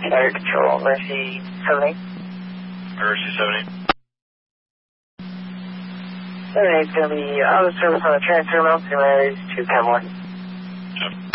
Fire Control, Mercy 70. Mercy 70. 78's going to be out of service on the train terminal, 2 minutes to Cam 1. Yep.